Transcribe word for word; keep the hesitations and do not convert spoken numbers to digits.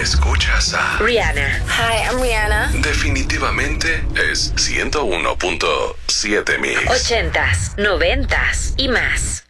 Escuchas a Rihanna. Hi, I'm Rihanna. Definitivamente es ciento uno punto siete Mix. Ochentas, noventas y más.